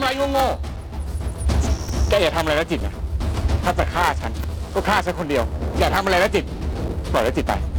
อะไรโง่ๆแกอย่าทำอะไรนะจิตนะถ้าจะฆ่าฉันก็ฆ่าฉันคนเดียวอย่าทำอะไรนะจิตปล่อยนะจิตไป